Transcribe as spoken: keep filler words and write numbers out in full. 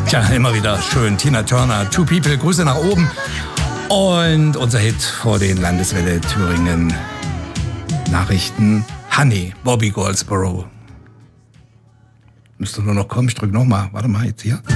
Tja, immer wieder schön. Tina Turner, Two People, Grüße nach oben. Und unser Hit vor den Landeswelle Thüringen Nachrichten. Honey, Bobby Goldsboro. Müsste nur noch kommen, ich drück nochmal. Warte mal, jetzt hier.